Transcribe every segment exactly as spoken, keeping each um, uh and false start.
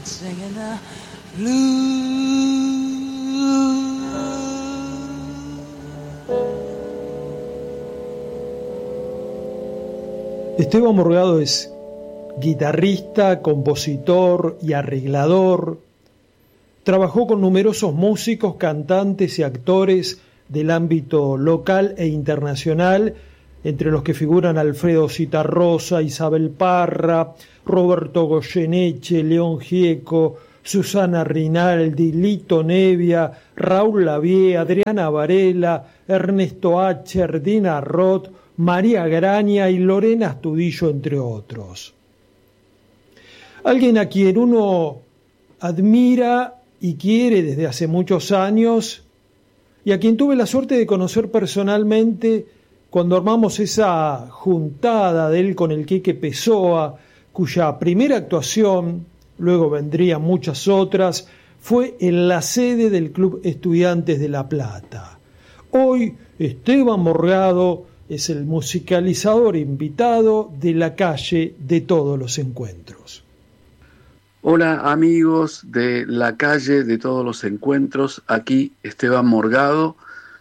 singing the blues. Esteban Morgado es guitarrista, compositor y arreglador. Trabajó con numerosos músicos, cantantes y actores del ámbito local e internacional, entre los que figuran Alfredo Citarrosa, Isabel Parra, Roberto Goyeneche, León Gieco, Susana Rinaldi, Lito Nevia, Raúl Lavie, Adriana Varela, Ernesto Acher, Dina Roth, María Graña y Lorena Astudillo, entre otros. Alguien a quien uno admira y quiere desde hace muchos años, y a quien tuve la suerte de conocer personalmente cuando armamos esa juntada de él con el Quique Pessoa, cuya primera actuación, luego vendrían muchas otras, fue en la sede del Club Estudiantes de La Plata. Hoy Esteban Morgado es el musicalizador invitado de La Calle de Todos los Encuentros. Hola amigos de La Calle de Todos los Encuentros, aquí Esteban Morgado.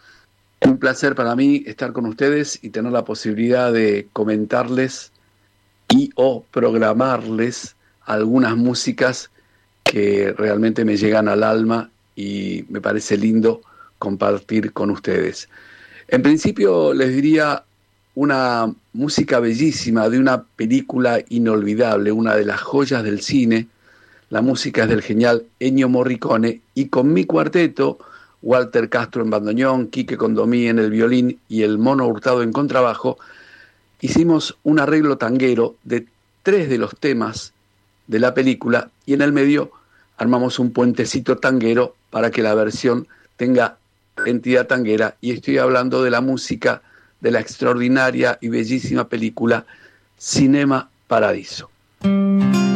Un placer para mí estar con ustedes y tener la posibilidad de comentarles y o programarles algunas músicas que realmente me llegan al alma y me parece lindo compartir con ustedes. En principio les diría una música bellísima de una película inolvidable, una de las joyas del cine. La música es del genial Ennio Morricone y con mi cuarteto, Walter Castro en bandoneón, Quique Condomí en el violín y el Mono Hurtado en contrabajo, hicimos un arreglo tanguero de tres de los temas de la película y en el medio armamos un puentecito tanguero para que la versión tenga entidad tanguera, y estoy hablando de la música de la extraordinaria y bellísima película Cinema Paradiso.